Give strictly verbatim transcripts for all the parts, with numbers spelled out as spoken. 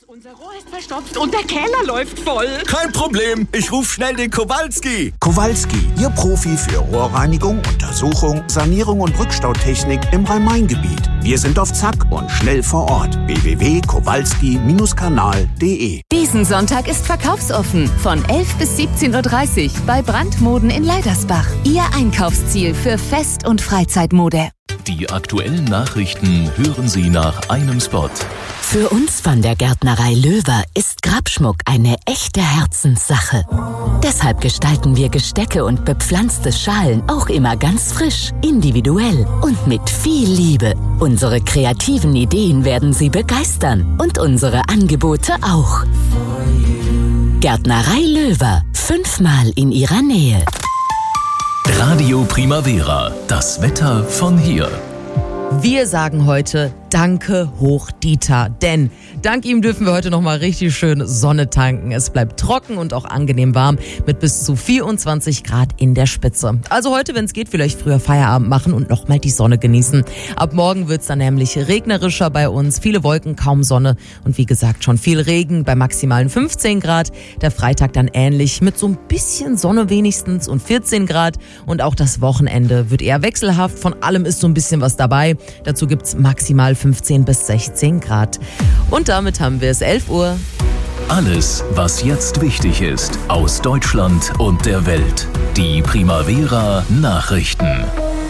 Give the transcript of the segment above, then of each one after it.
Unser Rohr ist verstopft und der Keller läuft voll. Kein Problem, ich rufe schnell den Kowalski. Kowalski, Ihr Profi für Rohrreinigung, Untersuchung, Sanierung und Rückstautechnik im Rhein-Main-Gebiet. Wir sind auf Zack und schnell vor Ort. w w w punkt kowalski Bindestrich kanal punkt de. Diesen Sonntag ist verkaufsoffen von elf bis siebzehn Uhr dreißig bei Brandmoden in Leidersbach. Ihr Einkaufsziel für Fest- und Freizeitmode. Die aktuellen Nachrichten hören Sie nach einem Spot. Für uns von der Gärtnerei Löwer ist Grabschmuck eine echte Herzenssache. Deshalb gestalten wir Gestecke und bepflanzte Schalen auch immer ganz frisch, individuell und mit viel Liebe. Unsere kreativen Ideen werden Sie begeistern und unsere Angebote auch. Gärtnerei Löwer, fünfmal in Ihrer Nähe. Radio Primavera, das Wetter von hier. Wir sagen heute Danke hoch Dieter, denn dank ihm dürfen wir heute nochmal richtig schön Sonne tanken. Es bleibt trocken und auch angenehm warm mit bis zu vierundzwanzig Grad in der Spitze. Also heute, wenn es geht, vielleicht früher Feierabend machen und nochmal die Sonne genießen. Ab morgen wird es dann nämlich regnerischer bei uns. Viele Wolken, kaum Sonne und wie gesagt schon viel Regen bei maximalen fünfzehn Grad. Der Freitag dann ähnlich mit so ein bisschen Sonne wenigstens und vierzehn Grad. Und auch das Wochenende wird eher wechselhaft. Von allem ist so ein bisschen was dabei. Dazu gibt's maximal fünfzehn bis sechzehn Grad. Und damit haben wir es elf Uhr. Alles, was jetzt wichtig ist, aus Deutschland und der Welt. Die Primavera Nachrichten.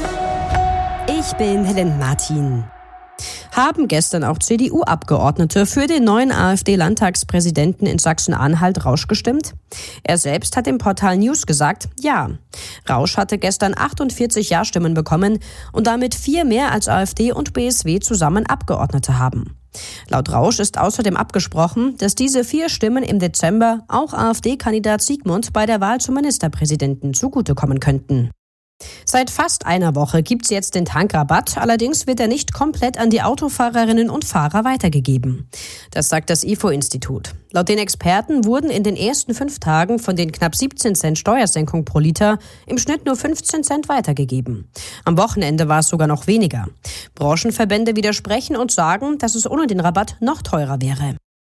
Ich bin Helen Martin. Haben gestern auch C D U-Abgeordnete für den neuen AfD-Landtagspräsidenten in Sachsen-Anhalt Rausch gestimmt? Er selbst hat dem Portal News gesagt, ja. Rausch hatte gestern achtundvierzig Ja-Stimmen bekommen und damit vier mehr als AfD und B S W zusammen Abgeordnete haben. Laut Rausch ist außerdem abgesprochen, dass diese vier Stimmen im Dezember auch AfD-Kandidat Siegmund bei der Wahl zum Ministerpräsidenten zugutekommen könnten. Seit fast einer Woche gibt's jetzt den Tankrabatt, allerdings wird er nicht komplett an die Autofahrerinnen und Fahrer weitergegeben. Das sagt das I F O-Institut. Laut den Experten wurden in den ersten fünf Tagen von den knapp siebzehn Cent Steuersenkung pro Liter im Schnitt nur fünfzehn Cent weitergegeben. Am Wochenende war es sogar noch weniger. Branchenverbände widersprechen und sagen, dass es ohne den Rabatt noch teurer wäre.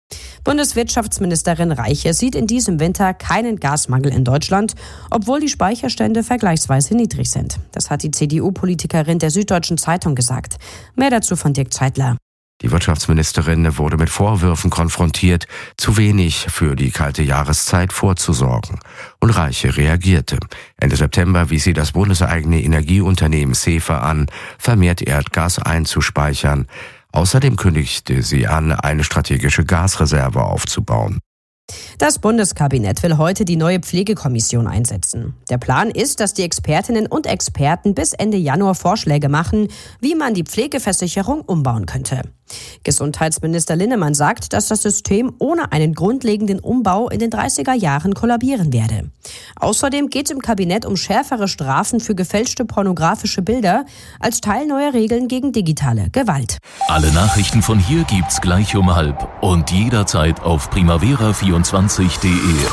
Bundeswirtschaftsministerin Reiche sieht in diesem Winter keinen Gasmangel in Deutschland, obwohl die Speicherstände vergleichsweise niedrig sind. Das hat die C D U-Politikerin der Süddeutschen Zeitung gesagt. Mehr dazu von Dirk Zeitler. Die Wirtschaftsministerin wurde mit Vorwürfen konfrontiert, zu wenig für die kalte Jahreszeit vorzusorgen. Und Reiche reagierte. Ende September wies sie das bundeseigene Energieunternehmen SEFE an, vermehrt Erdgas einzuspeichern. Außerdem kündigte sie an, eine strategische Gasreserve aufzubauen. Das Bundeskabinett will heute die neue Pflegekommission einsetzen. Der Plan ist, dass die Expertinnen und Experten bis Ende Januar Vorschläge machen, wie man die Pflegeversicherung umbauen könnte. Gesundheitsminister Linnemann sagt, dass das System ohne einen grundlegenden Umbau in den dreißiger Jahren kollabieren werde. Außerdem geht es im Kabinett um schärfere Strafen für gefälschte pornografische Bilder als Teil neuer Regeln gegen digitale Gewalt. Alle Nachrichten von hier gibt's gleich um halb und jederzeit auf primavera vierundzwanzig punkt de.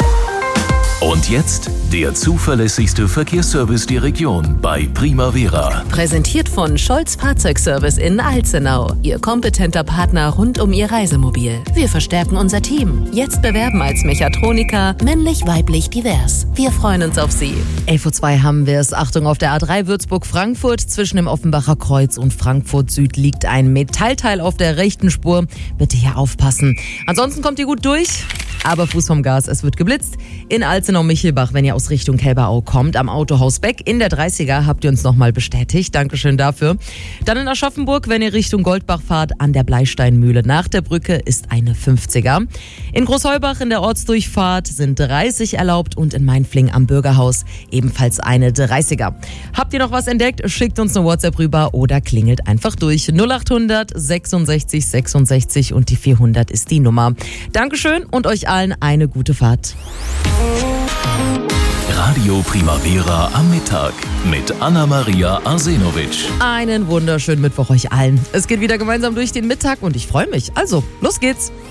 Und jetzt der zuverlässigste Verkehrsservice der Region bei Primavera. Präsentiert von Scholz Fahrzeugservice in Alzenau. Ihr kompetenter Partner rund um Ihr Reisemobil. Wir verstärken unser Team. Jetzt bewerben als Mechatroniker, männlich, weiblich, divers. Wir freuen uns auf Sie. elf Uhr zwei haben wir es. Achtung, auf der A drei Würzburg-Frankfurt zwischen dem Offenbacher Kreuz und Frankfurt Süd liegt ein Metallteil auf der rechten Spur. Bitte hier aufpassen. Ansonsten kommt ihr gut durch. Aber Fuß vom Gas, es wird geblitzt. In Alzenau-Michelbach, wenn ihr aus Richtung Kelberau kommt, am Autohaus Beck in der dreißiger, habt ihr uns nochmal bestätigt. Dankeschön dafür. Dann in Aschaffenburg, wenn ihr Richtung Goldbach fahrt, an der Bleisteinmühle nach der Brücke ist eine fünfziger. In Großheubach in der Ortsdurchfahrt sind dreißig erlaubt und in Mainfling am Bürgerhaus ebenfalls eine dreißiger. Habt ihr noch was entdeckt? Schickt uns eine WhatsApp rüber oder klingelt einfach durch. null achthundert sechsundsechzig sechsundsechzig und die vierhundert ist die Nummer. Dankeschön und euch allen eine gute Fahrt. Radio Primavera am Mittag mit Anna-Maria Arsenovic. Einen wunderschönen Mittwoch euch allen. Es geht wieder gemeinsam durch den Mittag und ich freue mich. Also, los geht's.